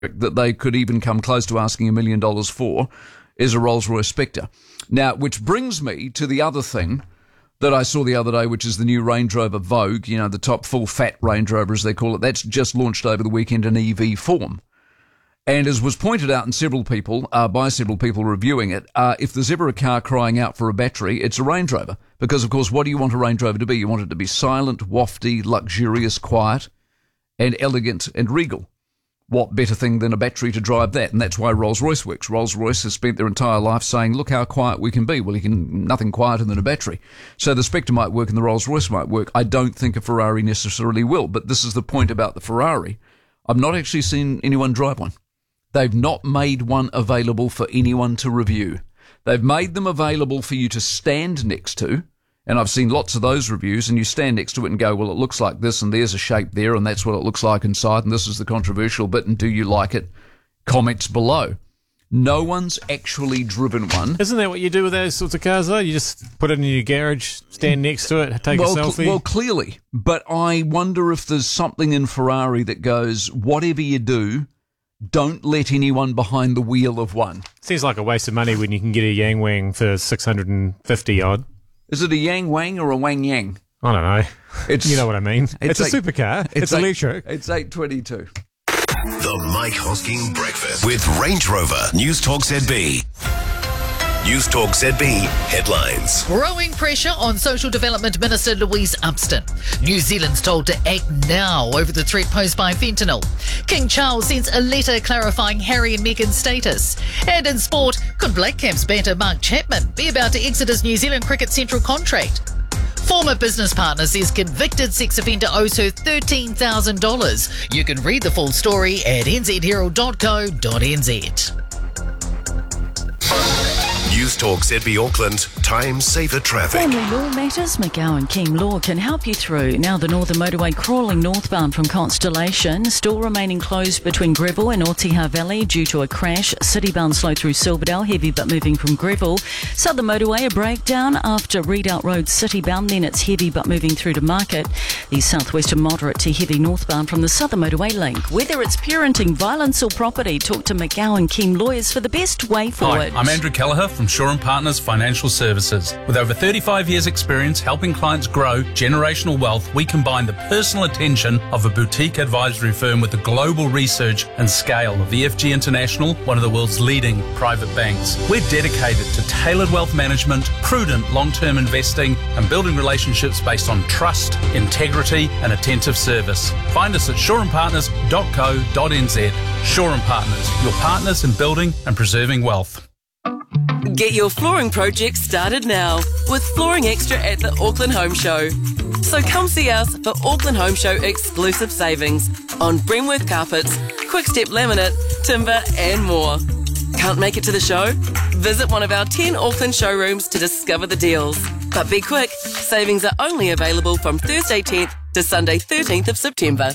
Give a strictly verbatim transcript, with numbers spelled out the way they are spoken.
that they could even come close to asking a million dollars for is a Rolls-Royce Spectre. Now, which brings me to the other thing that I saw the other day, which is the new Range Rover Vogue, you know, the top full-fat Range Rover, as they call it. That's just launched over the weekend in E V form. And as was pointed out in several people, uh, by several people reviewing it, uh, if there's ever a car crying out for a battery, it's a Range Rover. Because, of course, what do you want a Range Rover to be? You want it to be silent, wafty, luxurious, quiet, and elegant and regal. What better thing than a battery to drive that? And that's why Rolls-Royce works. Rolls-Royce has spent their entire life saying, look how quiet we can be. Well, you can nothing quieter than a battery. So the Spectre might work and the Rolls-Royce might work. I don't think a Ferrari necessarily will. But this is the point about the Ferrari. I've not actually seen anyone drive one. They've not made one available for anyone to review. They've made them available for you to stand next to, and I've seen lots of those reviews, and you stand next to it and go, well, it looks like this, and there's a shape there, and that's what it looks like inside, and this is the controversial bit, and do you like it? Comments below. No one's actually driven one. Isn't that what you do with those sorts of cars, though? You just put it in your garage, stand next to it, take well, a selfie? Cl- well, clearly. But I wonder if there's something in Ferrari that goes, whatever you do, don't let anyone behind the wheel of one. Seems like a waste of money when you can get a Yang Wang for six hundred fifty odd. Is it a Yang Wang or a Wang Yang? I don't know. It's, you know what I mean. It's, it's a eight, supercar. It's, it's eight, electric. It's eight twenty-two. The Mike Hosking Breakfast with Range Rover. News Talk Z B. News Talk Z B headlines. Growing pressure on Social Development Minister Louise Upston. New Zealand's told to act now over the threat posed by fentanyl. King Charles sends a letter clarifying Harry and Meghan's status. And in sport, could Black Caps banter Mark Chapman be about to exit his New Zealand Cricket Central contract? Former business partner says convicted sex offender owes her thirteen thousand dollars. You can read the full story at n z herald dot co dot n z. News Talk Z B Auckland, time saver traffic. Family law matters, McGowan Keem Law can help you through. Now the Northern Motorway crawling northbound from Constellation, still remaining closed between Greville and Otiha Valley due to a crash. Citybound slow through Silverdale, heavy but moving from Greville. Southern Motorway, a breakdown after Redoubt Road citybound, then it's heavy but moving through to Market. The southwestern moderate to heavy northbound from the Southern Motorway link. Whether it's parenting, violence or property, talk to McGowan Keem Lawyers for the best way forward. Hi, I'm Andrew Kelleher from Shaw and Partners Financial Services. With over thirty-five years experience helping clients grow generational wealth, we combine the personal attention of a boutique advisory firm with the global research and scale of E F G International, one of the world's leading private banks. We're dedicated to tailored wealth management, prudent long-term investing, and building relationships based on trust, integrity, and attentive service. Find us at shaw and partners dot co dot n z. Shaw and Partners, your partners in building and preserving wealth. Get your flooring project started now with Flooring Extra at the Auckland Home Show. So come see us for Auckland Home Show exclusive savings on Bremworth carpets, Quickstep laminate, timber and more. Can't make it to the show? Visit one of our ten Auckland showrooms to discover the deals. But be quick, savings are only available from Thursday tenth to Sunday thirteenth of September.